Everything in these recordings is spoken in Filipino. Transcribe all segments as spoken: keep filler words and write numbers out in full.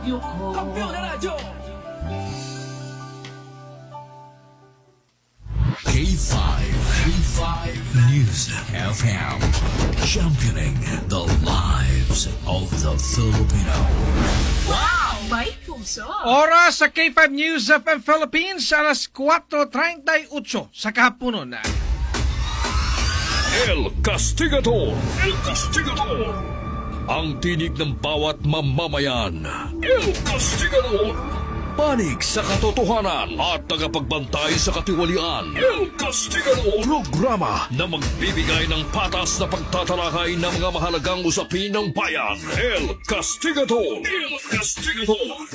radyo ko. Kampiyon na radyo! K five, K five News F M, championing the lives of the Filipino. Wow! May puso! Oras sa K five News F M Philippines, alas kwatro treinta y ocho sa kahaponon. El Castigador! El Castigador! Ang tinig ng bawat mamamayan. El Castigador! Panig sa katotohanan at tagapagbantay sa katiwalian. El Castigador! Programa na magbibigay ng patas na pagtatalakay ng mga mahalagang usapin ng bayan. El Castigador! El Castigador!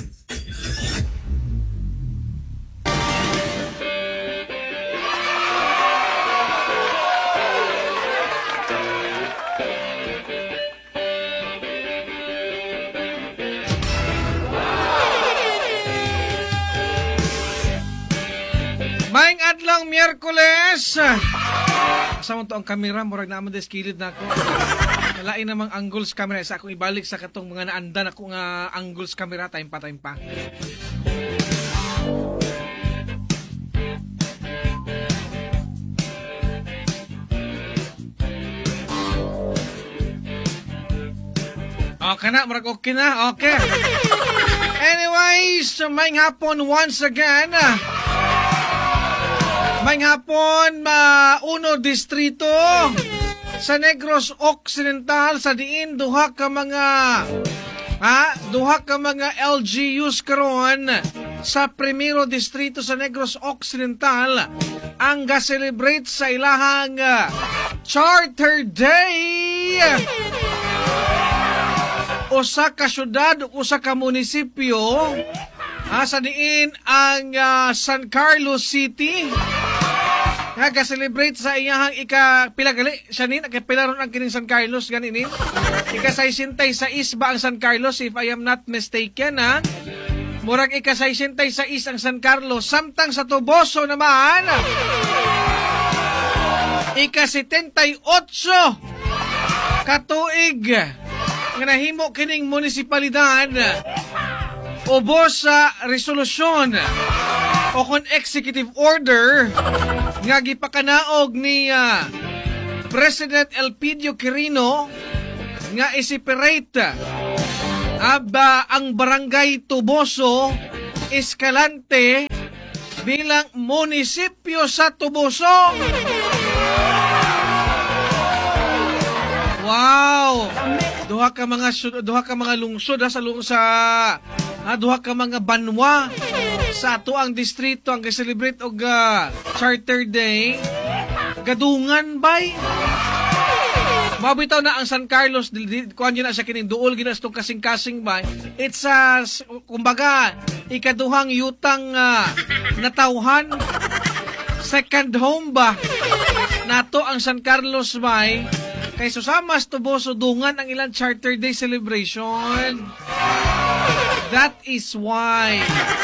Maing adlang Miyerkules. Sa mo to ang kamera, murag naman deskilid na ako. Nalain namang angles camera. Sa akong ibalik sa katong mga naandan ako nga angles camera. Time pa, time pa. Okay na, murag okay na. Okay. Anyways, maing hapon once again. May hapon, ma uno distrito sa Negros Occidental sa diin duha ka mga ha, duha ka mga L G Us karon sa primero distrito sa Negros Occidental ang ga-celebrate sa ilahang uh, Charter Day. Usa ka syudad, usa ka munisipyo ha, sa diin ang uh, San Carlos City. Nag-celebrate sa iyahang ika pilagali siya nin, nagpilaron ang kining San Carlos ganinin. Ika saysintay sa is ba ang San Carlos if I am not mistaken ha. Murag ika saysintay sa is ang San Carlos samtang sa Toboso naman. Ika setentay otso katuig nga nahimo kining munisipalidad ubos sa resolusyon o kon executive order nga gipakanaog ni uh, President Elpidio Quirino nga i-separate aba ang barangay Toboso Escalante bilang munisipyo sa Toboso. Wow! Duha ka mga duha ka mga lungsod ha, sa lungsod sa ha, duha ka mga banwa sa ato ang distrito ang gi-celebrate og uh, Charter Day. Gadungan bay. Mabitaw na ang San Carlos, kuan yun na sa kining duol ginastong kasing-kasing bay. It's a uh, kumbaga ikaduhang yutang uh, natawhan. Second home ba nato ang San Carlos bay. Kay susamas Toboso dungan ang ilang Charter Day celebration. That is why.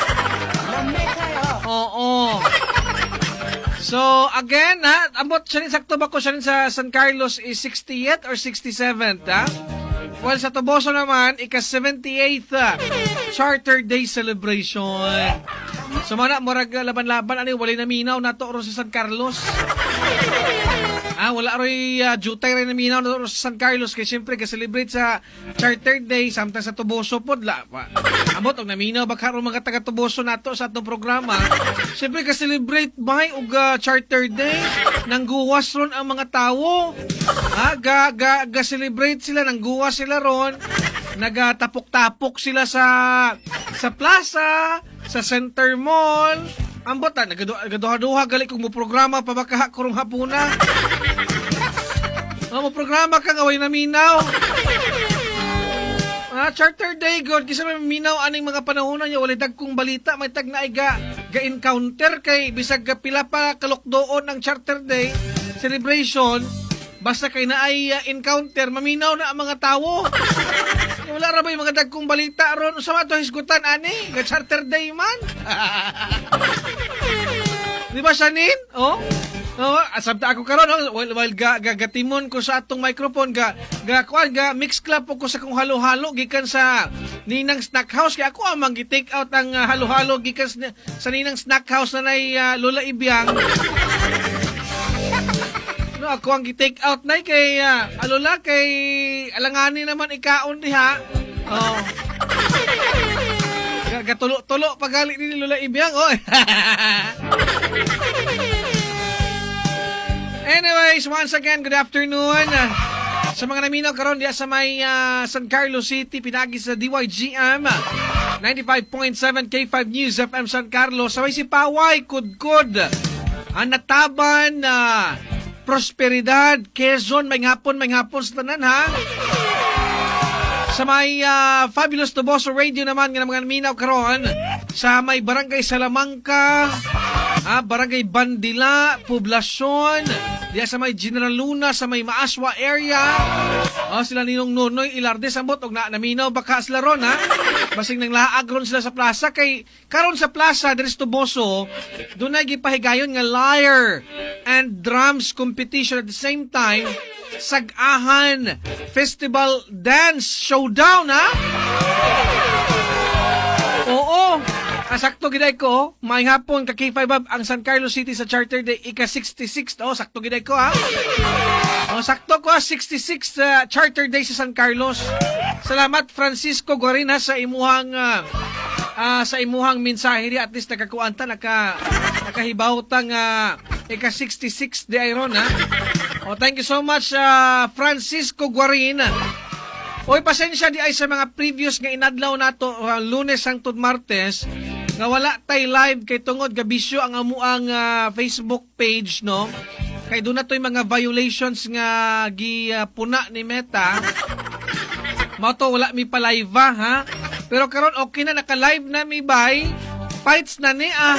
Oo. So, again, ha, abot siya rin, sakto ba ko siya rin sa San Carlos is sixtieth or sixty-seventh, ha? Well, sa Toboso naman, ika-seventy-eighth uh, Charter Day celebration. So, mana, murag laban-laban, ano yung walay na minaw na to sa San Carlos. Ah, wala ro'y uh, jutay rin na minaw na to sa San Carlos. Kaya siyempre, ka-celebrate sa Charter Day, samtang sa Toboso po, la, amot, og naminaw, baka rin mga taga-Toboso na to sa atong programa. Siyempre, ka-celebrate ba og uh, Charter Day? Nangguwas ron ang mga tao. Ah, ga, ga, ga-celebrate sila, nangguwas sila ron. Nagatapok-tapok sila sa sa plaza, sa Center Mall. Ambot na, nagaduha-duha gali kung mo programa pa baka kurong hapuna. Oh, mo programa ka ngaway na minaw. Ah, Charter Day god kisa may minaw aning mga panahonan niya walay dagkong balita may tag na ga ga-encounter kay bisag pila pa kalokdoon ang Charter Day celebration basta kay na ay uh, encounter maminaw na ang mga tawo. Wala ra ba yung mga dagkong balita ron sa mato hisgutan ani ga Charter Day man. Di ba Shanin? Oh? No, asabta ako karon no, while, while ga, ga, gatimon ko sa atong microphone ga ga kuan ga mix club ko sa kung halo-halo gikan sa Ninang Snack House kay ako amang gi-take out ang uh, halo-halo gikan sa, sa Ninang Snack House na nay uh, Lola Ibyang. No, ako ang gi-take out nay kay uh, alola kay alangani naman ikaon diha. Oh. Gatulo-tulo pagali ni Lola Ibyang. Oy. Anyways, once again, good afternoon. Uh, sa mga naminaw karon diya sa may uh, San Carlos City, pinagi sa D Y G M ninety-five point seven K five News F M San Carlos. Sa may si Paway, Kudkud, ang nataban na uh, Prosperidad, Quezon, may hapon, may hapon sa tanan ha. Sa may uh, Fabulous Toboso Radio naman ng mga naminaw karon sa may Barangay Salamanca, ah, Barangay Bandila, Poblasyon, diya sa may General Luna, sa may Maaswa area. Oh, sila ninong Nonoy Ilarde sambot og na naminaw baka sila ron ha. Basing nang laag ron sila sa plaza kay karon sa plaza diri sa Toboso, dunay gipahigayon nga lyre and drums competition at the same time. Sag-ahan Festival Dance Showdown ha. Oo. Sakto giday ko, may hapon ka K five ang San Carlos City sa Charter Day ika sixty-six. Oh, sakto giday ko ha. Oh, sakto ko ha, sixty-six uh, Charter Day sa San Carlos. Salamat Francisco Guarina sa imuhang uh, uh, sa imuhang mensahe ri at least nakakuanta naka nakahibawtang uh, ika sixty-six di iron ha. Oh, thank you so much uh, Francisco Guarina. Oy, pasensya di ay sa mga previous nga inadlaw nato uh, Lunes hangtod Martes nga wala tay live kay tungod gabisyo ang amuang uh, Facebook page no. Kay doon na to'y mga violations nga gipuna uh, ni Meta. Mao to wala mi pa live ha. Pero karon okay na naka-live na mi bay. Fights na ni ah.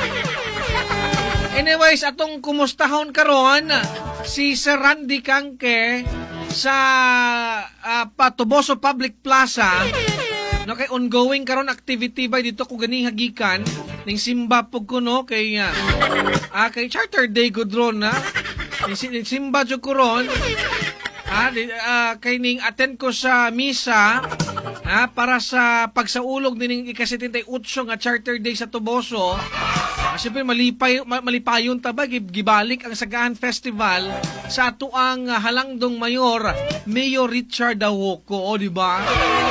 Anyways, atong kumustahon karon si Sir Randy Kangke sa uh, Patoboso Public Plaza. No, kay ongoing karon activity by dito ko gani hagikan ning simba pug ko no kay uh, uh, kay Charter Day good ron na. Ning simba jud ko ron. Ah, uh, kay ning attend ko sa misa ah, para sa pagsaulog ning ika seventy-eight nga Charter Day sa Toboso. Ah, siyempre malipay malipayon ta ba gibalik ang Sagahan Festival sa ato ang uh, halangdong mayor Mayor Richard Dawoko, o di ba?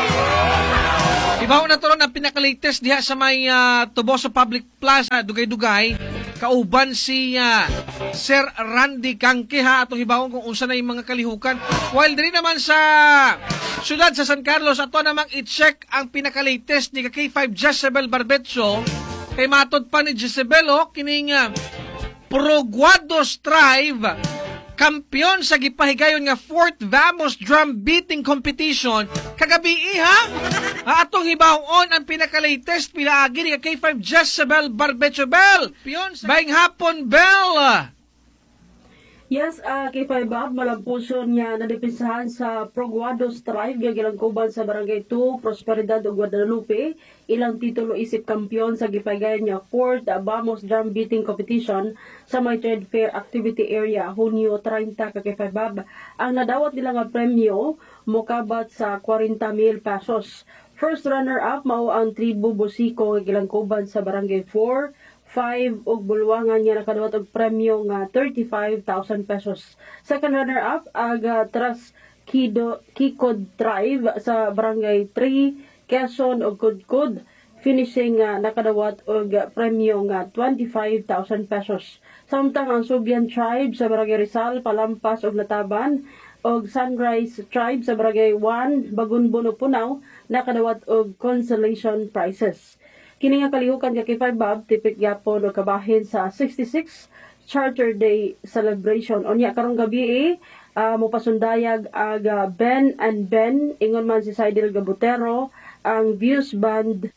Ibaw na to ron ang pinaka-latest diha sa may uh, Toboso Public Plaza, dugay-dugay. Kauban si uh, Sir Randy Kangke ha, atong hibawon kung unsa na yung mga kalihukan. While diri naman sa syudad sa San Carlos, ato namang i-check ang pinaka-latest ni K five Jezebel Barbetso. Kay matod pa ni Jezebel, oh, kining uh, Proguados Tribe, kampiyon sa gipahigayon nga fourth Vamos Drum Beating Competition kagabi ha. Atong hibawon ang pinaka-latest pilaagi ni K five Jezebel Barbetso Bell. Piyon sa baying hapon Bell. Yes, uh, K five Bob, malampuson niya nadepensahan sa Proguados Tribe, gagilangkuban sa Barangay two, Prosperidad o Guadalupe. Ilang titulo isip kampiyon sa gipahigayon niya fourth Vamos Drum Beating Competition sa may Trade Fair Activity Area, Hunyo thirty ka K five Bob. Ang nadawat nila nga premyo, mokabat sa forty mil pesos. First runner-up, mao ang Tribu Bosico, gagilangkuban sa Barangay four, five og bulwangan niya nakadawat og premyo nga thirty-five thousand pesos. Second runner-up, aga Tras Kido, Kikod Tribe sa Barangay three, Quezon og Kudkud. Finishing nga uh, nakadawat og premyo nga twenty-five thousand pesos. Samtang ang Subian Tribe sa Barangay Rizal, Palampas og Lataban og Sunrise Tribe sa Barangay one, Bagunbon ug Punaw nakadawat og consolation prizes. Kini nga kalihukan ka K five Bob, tipik yapon o kabahin sa sixty-six Charter Day celebration. Onya karong gabi eh, uh, mopasundayag ang uh, Ben and Ben, ingon man si Saidil Gabutero, ang Views Band.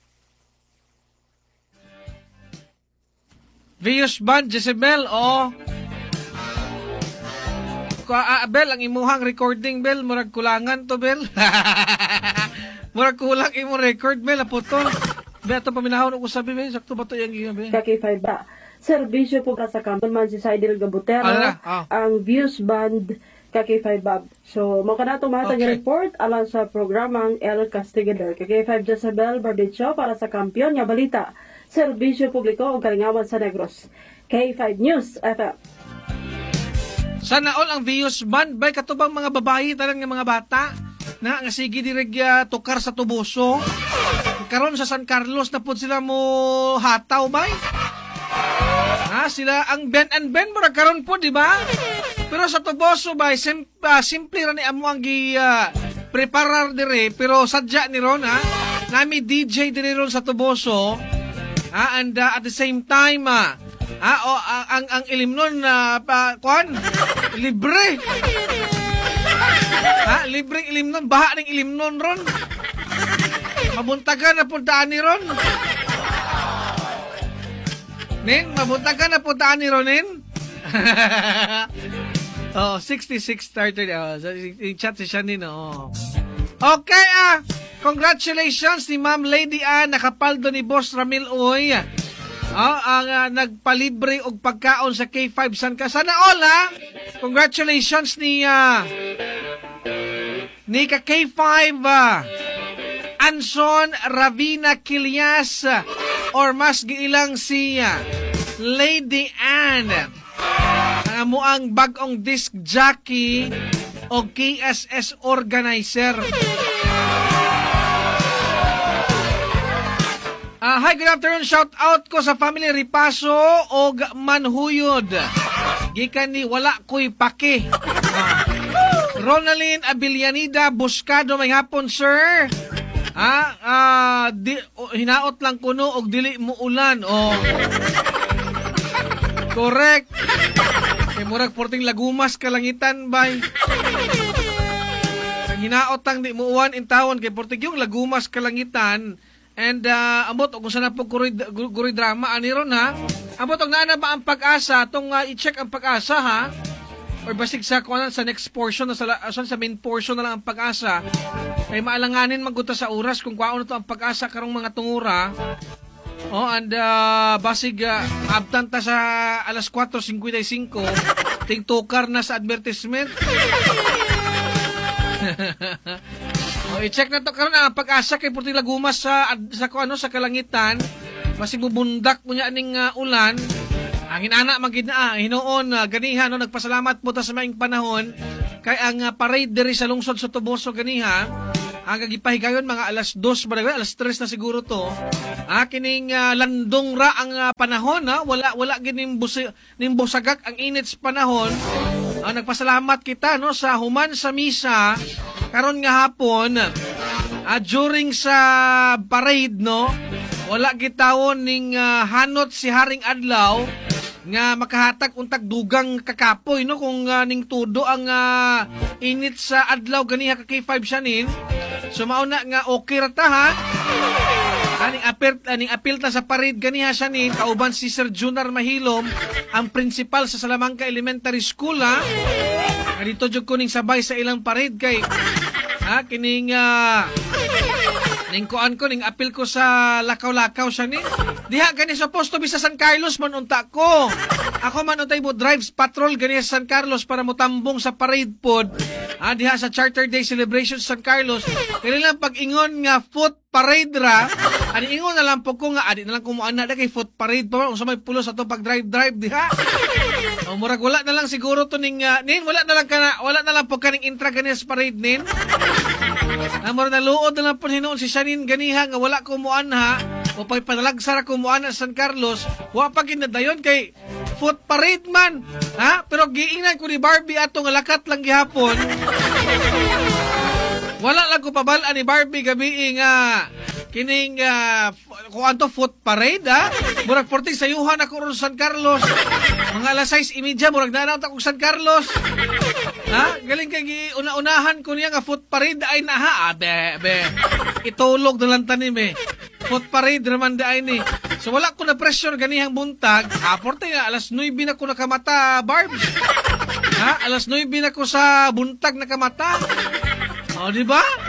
Views Band, Jezebel, oh. Uh, Bel, ang imuhang recording, Bel, murag kulangan to, Bel. Murag kulang imong record, Bel, apo to. Beto paminahon ko sabi ba sakto ba to yang gigabi? K five ba. serbisyo po ka sa kampan man si Sidel Gabutero, Ano na? Ah. ang Views Band ka K five Bob. So, mo kanatong matang Okay. report alang sa programang El Castigador. Ka K five Jezebel Bardicho para sa kampiyon nga balita. Serbisyo publiko o kalingawan sa Negros. K five News F M. Sana all ang Views Band bay katubang mga babayi talang nga mga bata na nga sige direg uh, tukar sa tubuso. Karon sa San Carlos na pud sila mo hataw bay. Ha, sila ang Ben and Ben mura karon po, di ba? Pero sa tubuso bay sim, uh, simple ra ni amo ang gi uh, preparar dire pero sadya ni ron ha. Nami D J dire ron sa tubuso. Ha, and uh, at the same time ah, ah o, ang ang, ang ilimnon na uh, pa kuan libre. Ha, libreng ilimnon, baha ning ilimnon ron. Mabuntagan na puntaan ni ron. Nin, mabuntagan na puntaan ni ron, nin. Oh, sixty-six started. Oh, i-chat si Shanin, oh. Okay, ah. Congratulations ni Ma'am Lady Ann, nakapaldo ni Boss Ramil Uy. Oh, ang uh, nagpalibre og pagkaon sa K five San ka. Sana all, ha? Congratulations ni uh, ni ka K five uh, Anson Ravina Kilias uh, or mas giilang si uh, Lady Ann. Ang amo ang bag-ong disc jockey o K S S organizer. Uh, hi, good afternoon. Shout out ko sa family Ripaso o Manhuyod. Gikan ni wala ko'y pake. Uh, Ronaldin Abilianida Buscado, may hapon, sir. Ah, uh, di, oh, hinaot lang kuno og dili mo ulan. Oh. Correct. Kay murag porting lagumas kalangitan bay. Ang hinaot lang di mo uwan in tawon kay porting yung lagumas kalangitan. And uh, ambot kung sana po guri, guri drama ani ron ha. Ambot og naa na ba ang pag-asa tong uh, i-check ang pag-asa ha. Or basig sa kuan sa next portion na sa, sa main portion na lang ang pag-asa. Kay maalanganin maguta sa oras kung kuan to ang pag-asa karong mga tungura. Oh, and uh, basig uh, abtan ta sa alas four fifty-five ting tukar na sa advertisement. Oh, i-check na to karon ang pag-asa kay purti lagumas sa sa ko ano sa kalangitan. Basig bubundak mo nya ning uh, ulan. Ang inana magid na ah, hinuon uh, ganiha no nagpasalamat po ta sa maing panahon kay ang uh, parade diri sa lungsod sa Tuboso ganiha. Ang gipahigayon mga alas dos ba alas tres na siguro to. Ah, kining uh, landong ra ang uh, panahon ha. Wala wala gining busi, ning busagak ang init sa panahon. Ah, nagpasalamat kita no sa human sa misa karon nga hapon uh, during sa parade no wala gitawon ning uh, hanot si Haring Adlaw nga makahatag untag dugang kakapoy no kung uh, ning tudo ang uh, init sa adlaw ganiha ka K five Shanin. So mauna nga okay ra ta ha. Aning apil aning apil ta sa parade ganiha Shanin kauban si Sir Junar Mahilom ang principal sa Salamanca Elementary School ha. Dito jud ko ning sabay sa ilang parade kay ha kining uh, ning kuan ko ning apil ko sa lakaw-lakaw siya ni. Diha gani supposed to be sa San Carlos man unta ko. Ako man untay mo drives patrol gani sa San Carlos para mo tambong sa parade pod. Ah, diha sa Charter Day celebration sa San Carlos. Kaya lang pag-ingon nga foot parade ra. Ani ingon na lang po ko nga adi na lang kumuan na kay foot parade pa unsa may pulos ato pag drive drive diha. O murag wala na lang siguro to ning uh, nin wala na lang kana wala na lang po kaning intra gani sa parade nin. Amor na luod na lang po hinuon si Shanin ganiha nga wala kumuan ha. O pag panalagsara kumuan na San Carlos, wa pa ginadayon kay foot parade man. Ha? Pero giingnan ko ni Barbie ato nga lakat lang gihapon. Wala lang ko pabalaan ni Barbie gabi nga kining uh, kung anto foot parade ha. Murag porting sayuhan ako ron San Carlos. Mga alas sais imidya murag danaw ta kog San Carlos. Ha? Galing kay una-unahan ko niya nga foot parade ay na ha. Ah, be, be. Itulog na lang tanim eh. Foot parade naman da ay ni. So wala ko na pressure ganihang buntag. Ah, porte nga alas nueve na ko nakamata, Barbs. Ha? Alas nueve na ko sa buntag nakamata. O, di ba?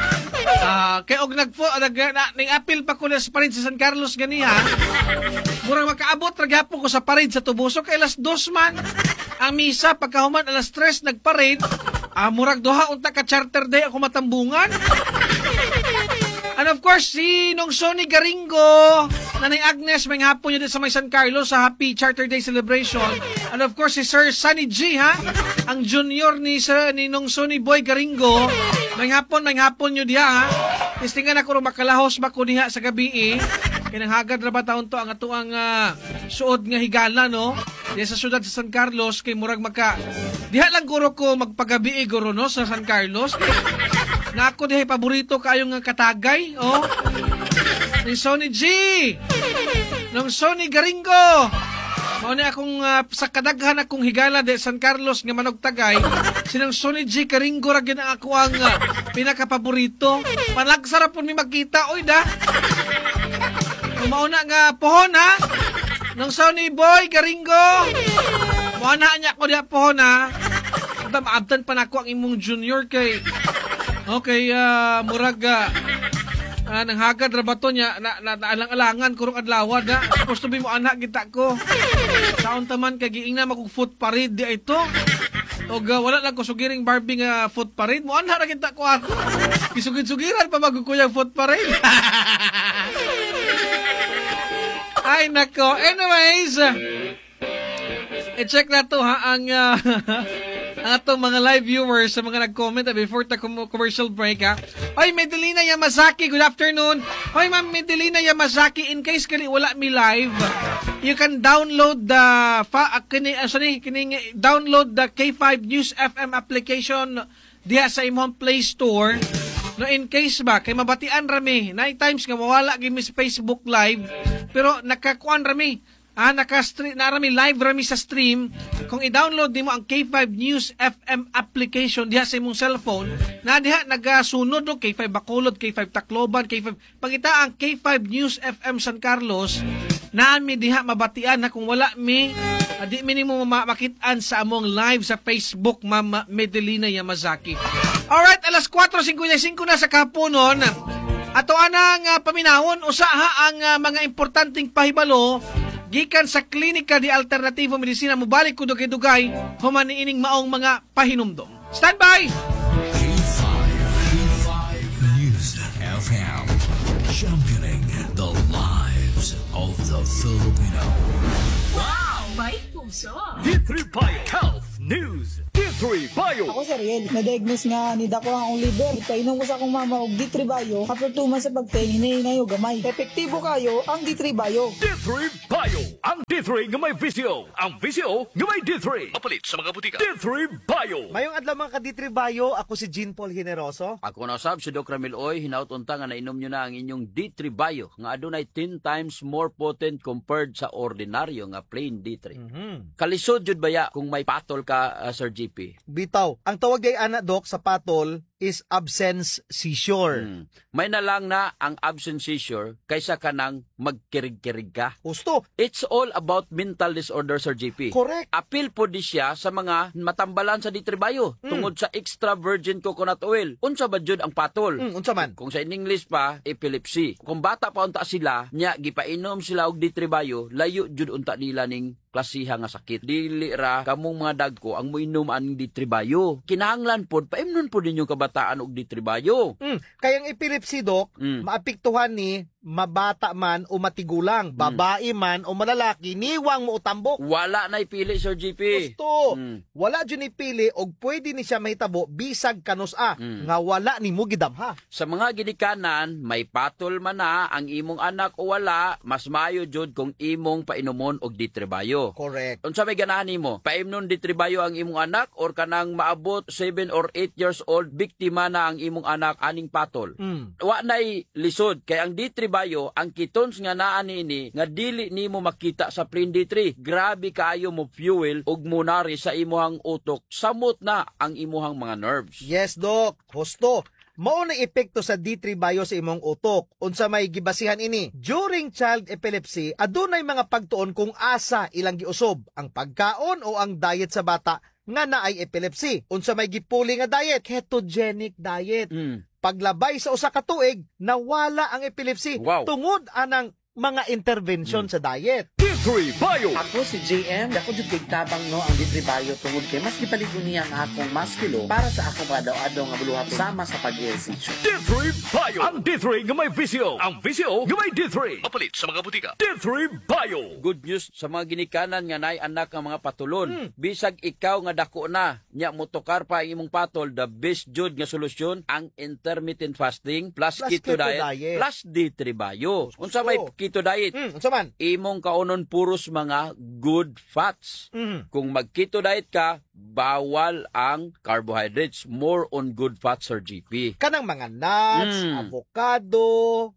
Ah, kay og nag nag na, ning appeal pa ko na sa parade sa San Carlos ganiha. Murang makaabot ra gyapon ko sa parade sa Tubuso kay alas dos man. Ang misa pagkahuman alas tres nagparade. Ah, murag duha unta ka charter day ako matambungan. And of course, si nung Sonny Garingo, Nanay Agnes, may hapon nyo din sa may San Carlos sa Happy Charter Day Celebration. And of course, si Sir Sunny G, ha? Ang junior ni, Sir, ni nung Sonny Boy Garingo. May hapon, may hapon nyo diha, ha? Tistingan ako rin makalahos ba ko diha sa gabi, eh. Kinanghagad na ba taon to ang atuang uh, suod nga higala, no? Diya sa syudad sa San Carlos, kay murag maka... Diha lang guro ko magpagabi, eh, guro, no? Sa San Carlos. Na ako dihay paborito kayong katagay, oh. Ni Sonny G. Nung Sonny Garingo. Mao ni akong uh, sa kadaghan akong higala de San Carlos nga manog tagay. Sinang Sonny G Garingo ra gyud ang ako ang uh, pinakapaborito. Panagsarap pud mi makita oy da. Mao na nga pohon ha. Nung Sonny Boy Garingo. Mao na nya ko diha pohon ha. Unta maabtan pa nako ang imong junior kay okay, uh, murag uh, uh, nanghagad rabato niya na, na, naalang-alangan kurong adlaw na. Gusto mo anak kita ko. Taon taman kay giing na magug foot parade di ito. Og uh, wala lang ko sugiring Barbie nga foot parade mo anak ra kita ko ako. Kisugid-sugiran pa magug kuyang foot parade. Ay nako. Anyways, uh, i-check na to ha ang uh, ang atong mga live viewers sa mga nag-comment before ta commercial break ha. Hoy, Medelina Yamazaki, good afternoon. Hoy, Ma'am Medelina Yamazaki, in case kani wala mi live, you can download the fa, uh, kini, uh, sorry, kini, download the K five News F M application diha sa imong Play Store. No, in case ba kay mabatian rami, nine times nga mawala gyud mi sa Facebook live, pero nakakuan rami. Ah, naka-stream, narami live rami sa stream. Kung i-download nimo ang K five News F M application diha sa imong cellphone, na diha nagasunod no K five Bacolod, K five Tacloban, K five pangita ang K five News F M San Carlos, naami diha mabatian na kung wala mi uh, di minimo makit-an sa among live sa Facebook, Ma'am Medelina Yamazaki. Alright, alas four fifty-five na sa kapunon. Ato anang uh, paminawon usa ha ang uh, mga importanteng pahibalo gikan sa Klinika di Alternativo Medisina. Mubalik ko dugay-dugay human niining maong mga pahinumdom. Stand by! K five News F M, championing the lives of the Filipino. Wow! May puso! D three Bio Health News. D three Bio. Ako sa Riel, na-diagnose nga ni dako ang liver. Painom ko sa akong mama og D three Bio. After two months sa pagtingin, hinahinay o gamay. Epektibo kayo ang D three Bio. D three Bio. Ang D three nga may visio. Ang visio nga may D three. Mapalit sa mga butika. D three Bio. Mayong adlaw mga ka-D three Bio, ako si Jean Paul Generoso. Ako na usab si Doc Ramil Oy, hinaut-unta nga nainom nyo na ang inyong D three Bio nga adunay ten times more potent compared sa ordinaryo nga plain D three. Mm-hmm. Kalisod jud baya kung may patol ka, uh, Sir G P? Bitaw, ang tawag ay ana Doc sa patol is absence seizure. Hmm. May na lang na ang absence seizure kaysa ka nang magkirig-kirig ka. Gusto. It's all about mental disorder, Sir G P. Correct. Appeal po di siya sa mga matambalan sa D three Bio Mm. tungod sa extra virgin coconut oil. Unsa ba jud ang patol? Mm, unsa man? Kung sa English pa, epilepsy. Kung bata pa unta sila, nya gipainom sila og D three Bio, layo jud unta nila ning klasiha nga sakit. Dili ra kamong mga dagko ang moinom ang D three Bio. Kinahanglan pod paimnon pod ninyo kabataan og D three Bio. Mm, kayang epilepsy Doc, Mm. maapektuhan ni mabata man o matigulang, babae man o malalaki, niwang mo utambok. Wala na ipili, Sir G P. Gusto. Mm. Wala dyan ipili og pwede ni siya mahitabo bisag kanus a Mm. nga wala ni mo gidamha. Sa mga ginikanan, may patol man na ang imong anak o wala, mas maayo jud kung imong painomon og D three Bio. Correct. Unsa may ganahan nimo? Paimnon D three Bio ang imong anak or kanang maabot seven or eight years old biktima na ang imong anak aning patol? Mm. Wa nay lisod kay ang D three Bio ang ketons nga naa niini nga dili nimo makita sa plain D three. Grabe kaayo mo fuel ug munari sa imuhang utok. Samot na ang imuhang mga nerves. Yes, Doc. Husto. Mao na epekto sa D three Bio sa imong utok. Unsa may gibasihan ini? During child epilepsy, adunay mga pagtuon kung asa ilang giusob, ang pagkaon o ang diet sa bata nga naay epilepsy. Unsa may gipuli nga diet? Ketogenic diet. Mm. paglabay sa usa ka tuig nawala ang epilepsy Wow. tungod anang mga intervention sa diet. D three Bio. Ako si J M, dako jud kay tabang no ang D three Bio tungod kay mas gipaligo niya ang akong maskilo para sa akong adlaw-adlaw nga buluhat sama sa pag-ehersisyo. D three Bio. Ang D three nga may visyo. Ang visyo nga may D three. Mapalit sa mga butika. D three Bio. Good news sa mga ginikanan nga nay anak nga mga patulon. Bisag ikaw nga dako na, nya motokar pa ang imong patol, the best jud nga solusyon ang intermittent fasting plus, Plus keto, keto diet, diet. plus D three Bio. Oh, Unsa may so- keto diet? Hmm, unsa man? Imong kaunon puros mga good fats. Mhm. Kung mag-keto diet ka, bawal ang carbohydrates. More on good fats or G P. Kanang mga nuts, Mm. avocado,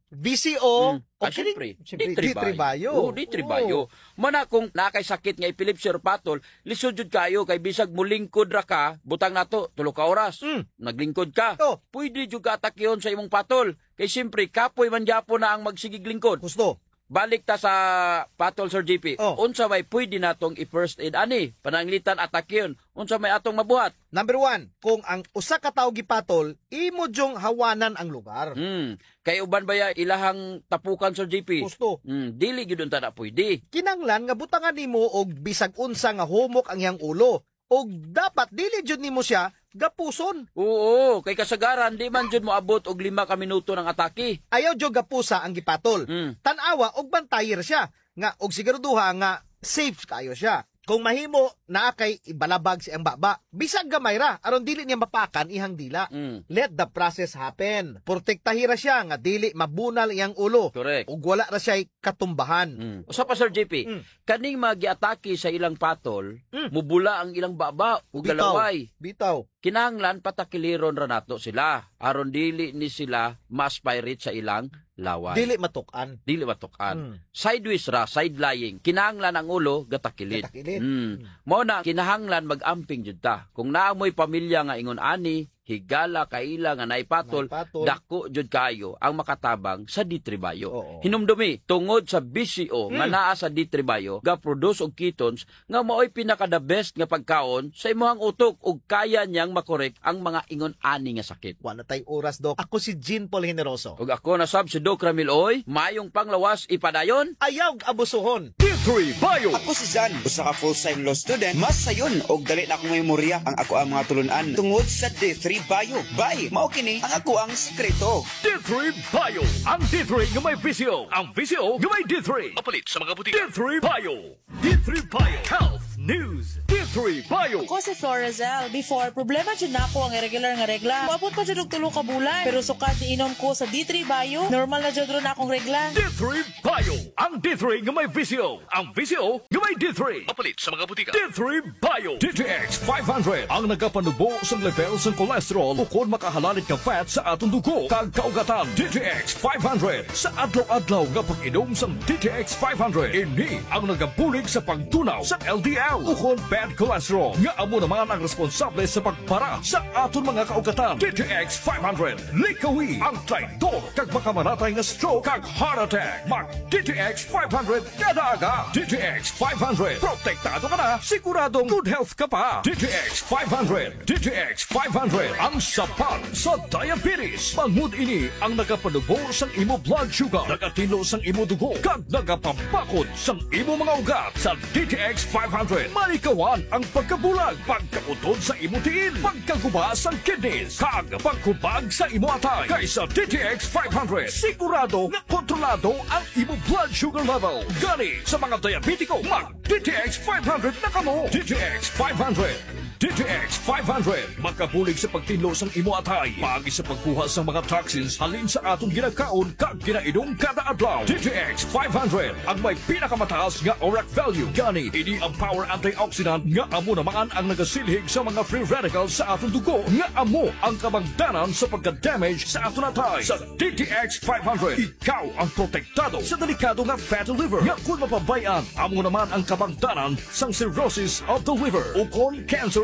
V C O, Mm. o Ah, syempre, syempre, D three D three Bio. Oo, D three Bio. Mana kung nakay sakit nga epilepsy or patol, lisod jud kayo kay bisag mulingkod ra ka, butang nato tulo ka oras. Mm. Naglingkod ka. Oh. Pwede jud ka atakyon sa imong patol. Kay siyempre, kapoy man gyapon na ang magsigig lingkod. Gusto. Balik ta sa patol Sir J P. Oh. Unsa may pwede natong i-first aid ani? Pananglitan atakyon. Unsa may atong mabuhat? Number one, kung ang usa ka tawo gipatol, imo jong hawanan ang lugar. Hmm. Kay uban baya ilahang tapukan Sir J P. Gusto. Hmm, dili gyud unta na pwede. Kinanglan nga butangan nimo og bisag unsa nga humok ang iyang ulo. Og dapat dili jud nimo siya gapuson. Oo, kay kasagaran di man jud mo abot og lima ka minuto ng atake. Ayaw jud gapusa ang gipatol. Mm. Tanawa og bantayer siya nga og siguraduha nga safe kayo siya. Kung mahimo naa kay ibalabag si ang baba, bisag gamay ra aron dili niya mapakan ihang dila. Mm. Let the process happen. Protektahira siya nga dili mabunal iyang ulo. Correct. Ug wala ra siya katumbahan. Mm. Usa pa Sir J P, Mm. kaning magi-atake sa ilang patol, Mm. mubula ang ilang baba ug galaway. Bitaw. Kinahanglan patakiliron ra nato sila aron dili ni sila ma-aspirate sa ilang laway. Dili matukan. Dili matukan. Mm. Sideways ra, side lying. Kinahanglan ang ulo gatakilit. Gatakilit. Mm. Mao na kinahanglan mag-amping jud ta. Kung naamoy pamilya nga ingon ani, higala kaila nga naipatol, Naipatol. dako jud kayo ang makatabang sa D three Bio. Oo. Hinumdumi tungod sa B C O nga Mm. naa sa D three Bio, ga produce og ketones nga mao'y pinaka the best nga pagkaon sa imong utok ug kaya niyang makorek ang mga ingon ani nga sakit. Wala tay oras, Dok. Ako si Jean Paul Generoso. Ug ako na sab si Doc Ramil Oy, mayong panglawas ipadayon. Ayaw abusuhon. D three Bio. Ako si Jan, usa ka full-time law student. Mas sayon og dali na akong memorya ang ako ang mga tulunan tungod sa D three Bio. Bye, mao kini ang ako ang sekreto. D three Bio. Ang D three nga may visyo. Ang visyo nga may D three. Mapalit sa mga butika. D three Bio. D three Bio. Health News. D three Bio. Ako si Florazel. Before, problema dyan na ako ang irregular nga regla. Maabot pa dyan og tulo ka bulan. Pero sukat ni inom ko sa D three Bio, normal na dyan ron akong regla. D three Bio. Ang D three nga may visyo. Ang visyo nga may D three. Mapalit sa mga butika. D three Bio. D T X five hundred. Ang nagapanubo sa level sa cholesterol ukon makahalanit ka fat sa atong dugo. Kag kaugatan. D T X five hundred. Sa adlaw-adlaw nga pag-inom sa D T X five hundred. Ini ang nagabulig sa pagtunaw sa L D L. Ukon bad cholesterol. Nga amo naman ang responsable sa pagpara sa aton mga kaugatan. D T X five hundred. Likawi ang traidor kag makamanatay nga stroke kag heart attack. Mag D T X five hundred kada aga. D T X five hundred. Protektado ka na. Siguradong good health ka pa. D T X five hundred. D T X five hundred. Ang sapat sa diabetes. Bangod ini ang nagapanubo sang imo blood sugar. Nagatino sang imo dugo. Kag nagapapakod sang imo mga ugat. Sa D T X five hundred. Malikawan ang pagkabulag. Pagkautod sa imo tiil. Pagkaguba sang kidneys. Kag pagkubag sa imo atay. Kaysa D T X five hundred. Sigurado nga kontrolado ang imo blood sugar level. Gani sa mga diabetiko. Mag D T X five hundred na kamo. D T X five hundred. D T X five hundred. Makabulig sa pagtinlo sang imo atay. Pagi sa pagkuha sa mga toxins halin sa atong ginakaon kag ginainom kada adlaw. D T X five hundred. Ang may pinakamataas nga O R A C value. Gani, ini ang power antioxidant nga amo naman ang nagasilhig sa mga free radicals sa atong dugo. Nga amo ang kabangdanan sa pagka-damage sa atong atay. Sa D T X five hundred, ikaw ang protektado sa delikado nga fatty liver. Nga kung mapabayan, amo naman ang kabangdanan sang cirrhosis of the liver. Ukon cancer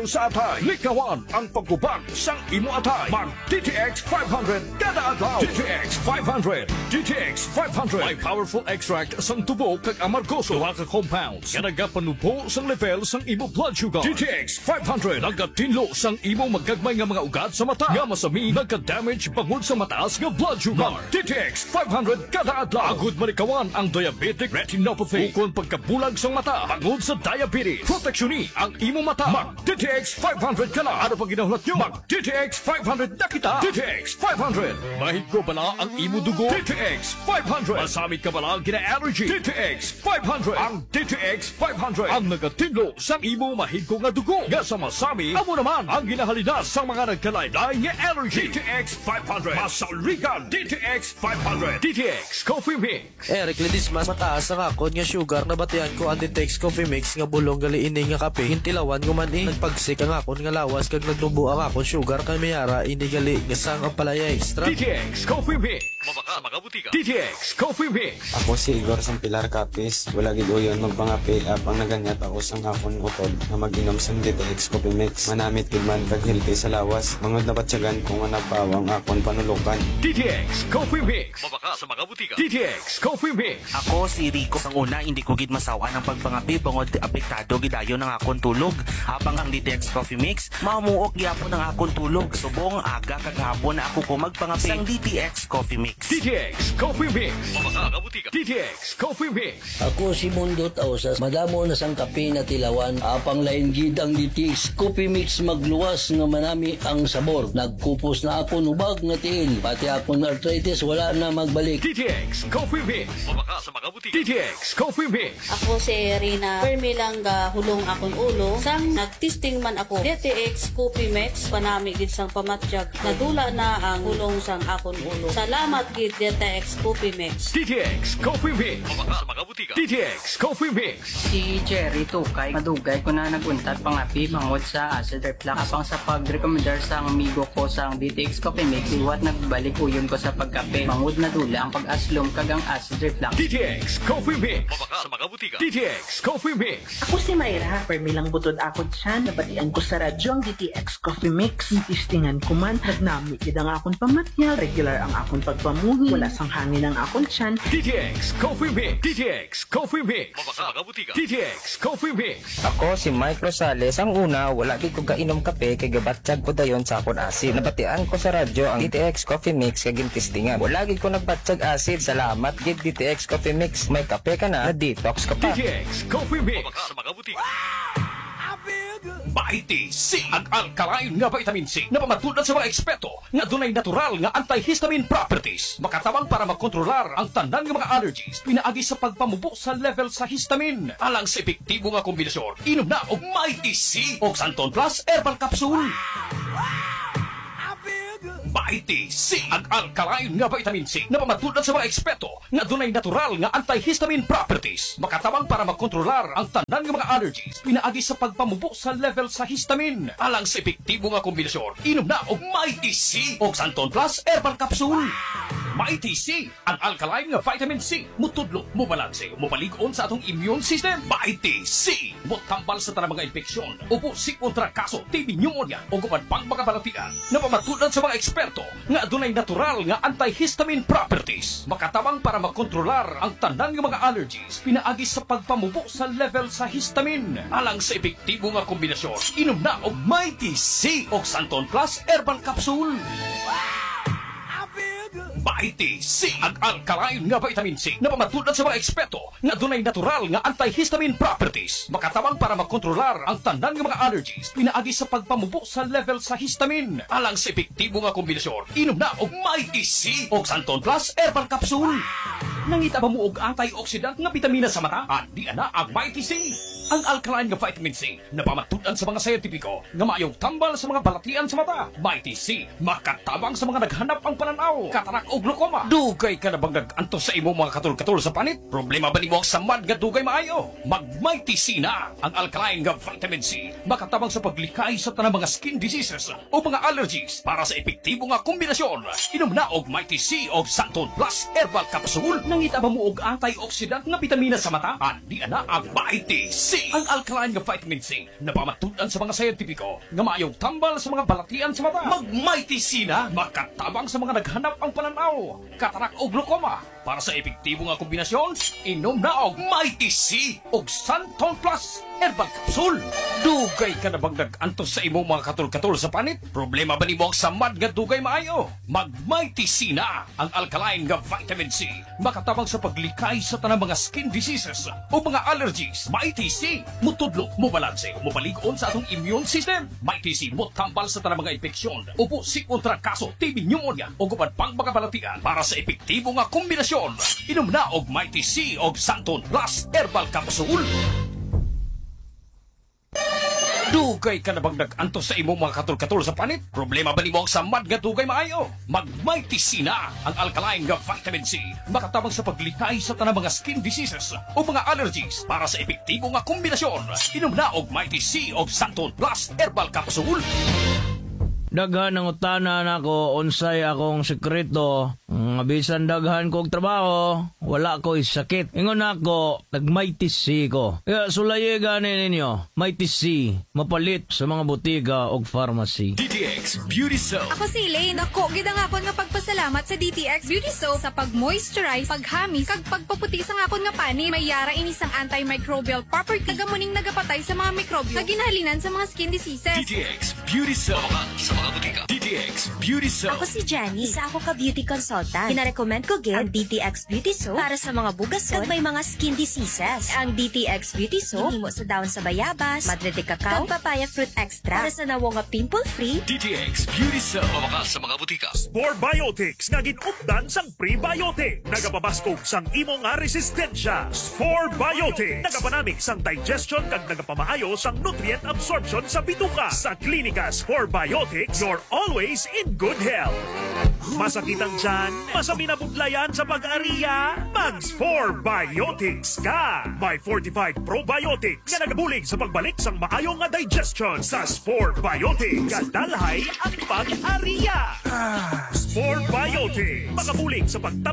level sa atay. Likawan ang pagkubag sang imo atay. Mag D T X five hundred kada adlaw. D T X five hundred. D T X five hundred. May powerful extract sang tubo kag amargoso. Duha ka compounds nga nagapanubo sang level sang imo blood sugar. D T X five hundred nagatinlo sang imo magagmay nga mga ugat sa mata. Nga masami nagka-damage bangod sa mataas nga blood sugar. D T X five hundred kada adlaw. Agud malikawan ang diabetic retinopathy. Ukon pagkabulag sang mata bangod sa diabetes. Proteksyon ang imo mata. Mag D T X five hundred ka na. Ano pang ginahulat nyo? Mag D T X five hundred na kita. D T X five hundred. Mahigko bala ang imo dugo. D T X five hundred. Masamit ka bala gina-allergy. D T X five hundred. Ang D T X five hundred. Ang nagatinlo sang imo mahigko nga dugo. Nga sa masami, amo naman ang ginahalidas sa mga nagkalaylay nga allergy. D T X five hundred. Masaurigan. D T X five hundred. D T X Coffee Mix. Eric Lidis mas mataas ang akon nga sugar na batian ko ang D T X Coffee Mix nga bulong gali ini nga kape. Hintilawan ko man eh. Nagpagsik ang akon nga lawas kag nagnubo ang akon sugar kay mayara ini gali nga sang ang palaya extra. D T X Coffee Mix. Mabaka mga butika. D T X Coffee Mix. Ako si Igor sang Pilar Capis. Wala gid uyon magpangapi apang naganyat ako sang akon utod na mag-inom sang D T X Coffee Mix. Manamit gid man kag healthy sa lawas. Mangod na batyagan ko nga nagpawang akon panulukan. D T X Coffee Mix. Mabaka sa mga butika. D T X Coffee Mix. Ako si Rico sang una hindi ko gid masawa ng pagpangapi bangod apektado gidayon ng akon tulog. Habang ang D T X Coffee Mix mamuok gyapon ng akon tulog. Subong aga kag hapon na ako ko magpangapi sang D T X Coffee Mix. D T X Coffee Mix. Mabaka butika. D T X Coffee Mix. Ako si Mundo Tausas. Madamo na sang kape na tilawan. Apang lain gid ang D T X Coffee Mix magluwas nga manami ang sabor. Nagkupos na ako ubag nga tiil. Pati akong arthritis wala na magbalik. D T X Coffee Mix. Mabaka sa mga butika. D T X Coffee Mix. Ako si Rina. Permi lang ga hulong akong ulo. Sang nagtesting man ako. D T X Coffee Mix panami gid sang pamatjag. Nadula na ang hulong sang akong ulo. Salamat gid D T X Coffee Mix. D T X Coffee Mix. Mabaka sa mga butika. D T X Coffee Mix. Si Jerry Tukay, madugay ko na naguntat pangapi bangod sa acid reflux. Apang sa pag-recommendar sa amigo ko sa D T X Coffee Mix, iwat nagbalik uyon ko sa pagkape. Mangod na dula ang pag-aslom kagang acid reflux. D T X Coffee Mix. Mabaka sa mga butika. D T X Coffee Mix. Ako si Mayra. Permilang butod ako dyan. Nabatian ko sa radyo ang D T X Coffee Mix. Tistingan ko man. Nagnami gid ang akong pamatya. Regular ang akong pagpamuhi. Wala sang hangin ang akong tiyan. D T X Coffee Mix. D T X Coffee Mix. Mabaka sa mga butika. D T X Coffee Mix. Ako si Mike Rosales. Ang una, wala gid ko kainom kape kay gabatsyag ko dayon sa akon acid. Nabatian ko sa radyo ang D T X Coffee Mix kag gintistingan. Wala gid ko nagbatsyag acid. Salamat gid D T X Coffee Mix. May kape ka na, na-detox ka pa. D T X Coffee Mix. Mabaka sa mga butika. Mighty C, ang alkaline nga vitamin C na pamatulad sa mga eksperto nga dunay natural nga antihistamine properties. Makatabang para makontrolar ang tanan nga mga allergies pinaagi sa pagpamubo sa level sa histamine. Alang sa epektibo nga kombinasyon, inom na og Mighty C o Santon Plus Herbal Capsule. Mighty C, ang alkaline nga vitamin C na pamatulad sa mga eksperto nga dunay natural nga antihistamine properties. Makatabang para makontrolar ang tanan nga mga allergies pinaagi sa pagpamubo sa level sa histamine. Alang sa epektibo nga kombinasyon, inom na og Mighty C o Santon Plus Herbal Capsule. Mighty C, ang alkaline nga vitamin C, mutudlo, mubalanse, mubaligon sa atong immune system. Mighty C, mutambal sa tanang mga infeksyon, upo si kontra kaso, T B pneumonia, o guman pang mga balatian, na pamatulad sa mga eksperto nga adunay natural nga antihistamine properties. Makatabang para makontrolar ang tanan nga mga allergies pinaagi sa pagpamubo sa level sa histamine. Alang sa epektibo nga kombinasyon, inom na og Mighty C o Santon Plus Herbal Capsule. Mighty C, ang alkaline nga vitamin C na pamatulad sa mga eksperto nga dunay natural nga antihistamine properties. Makatabang para makontrolar ang tanan nga mga allergies pinaagi sa pagpamubo sa level sa histamine. Alang sa epektibo nga kombinasyon, inom na og Mighty C o Santon Plus Herbal Capsule. Nangita ba mo og antioxidant nga bitamina sa mata? Andi ana ang Mighty C. Ang alkaline nga vitamin C na pamatudan sa mga scientifico nga maayong tambal sa mga balatian sa mata. Mighty C, makatabang sa mga naghanap ang pananaw, katarak o glaucoma. Dugay ka na bang nag-anto sa imo mga katul-katul sa panit? Problema ba nimo ang samad nga dugay maayo? Mag Mighty C na, ang alkaline nga vitamin C, makatabang sa paglikay sa tanang mga skin diseases o mga allergies. Para sa epektibo nga kombinasyon, inom na og Mighty C o Santon Plus Herbal Capsule. Nangita ba mo og antioxidant nga bitamina sa mata? Andi ana ang Mighty C. C, ang alkaline nga vitamin C na pamatudan sa mga scientifico nga maayong tambal sa mga balatian sa mata. Mag-Mighty C na makatabang sa mga naghanap ang pananaw, katarak o glaucoma. Para sa epektibo nga kombinasyon, inom na og Mighty C og Santon Plus Herbal Capsule. Dugay ka na bang nag-antos sa imong mga katul-katul sa panit? Problema ba ni mo ang samad nga dugay maayo? Mag-Mighty C na ang alkaline nga vitamin C. Makatabang sa paglikay sa tanang mga skin diseases o mga allergies. Mighty C, mutudlo, mubalanse, mupaligon sa atong immune system. Mighty C, mutambal sa tanang mga infeksyon, upo si kontrakaso, T B pneumonia o gubad pang mga balatian. Para sa epektibo nga kombinasyon, inom na og Mighty C og Santon Plus Herbal Capsule. Dugay ka na bang nag-antos sa imong mga katul-katul sa panit? Problema ba ni mo ang samad nga dugay maayo? Mag-Mighty C na ang alkaline nga vitamin C. Makatabang sa paglikay sa tanang mga skin diseases o mga allergies. Para sa epektibo nga kombinasyon, inom na og Mighty C og Santon Plus Herbal Capsule. Daghan ang utana nako unsay akong sekreto. Nga bisan daghan kog trabaho, wala ko sakit. Ingon ako, nag-Mighty C ko. Kaya sulaye gani ninyo, Mighty C, mapalit sa mga butika o pharmacy. D T X Beauty Soap. Ako si Elaine. Ako, gid ang akon nga pagpasalamat sa D T X Beauty Soap sa pag-moisturize, paghamis, kag pagpaputi sa akon nga pani. May yara ini sang antimicrobial property. Nagamuning nagapatay sa mga mikrobyo na ginahalinan sa mga skin diseases. D T X Beauty Soap. Sa mga butika. D T X Beauty Soap. Ako si Jenny. Isa ako ka beauty consultant. Kinarecommend ko gid ang D T X Beauty Soap para sa mga bugason kag may mga skin diseases. Ang D T X Beauty Soap himo sa dahon sa bayabas, madre de cacao, kag papaya fruit extra para sa nawo nga pimple-free. D T X Beauty Soap. Mawakas sa mga butika. Spore Biotics nga ginupdan sang prebiotic. Nagapabaskog sang imo nga resistensya. Spore Biotics. Nagapanamik sang digestion kag nagapamaayo sang nutrient absorption sa bituka. Sa klinika Spore Biotics, you're always in good health. Masakit ang tiyan, masami na budlayan sa pag-ariya, mag-Spore Biotics ka. May forty-five probiotics nga nagabulig sa pagbalik sang maayong nga digestion. Sa Spore Biotics, kadalhay ang pag-ariya. Spore Biotics, makabulig sa pagtabang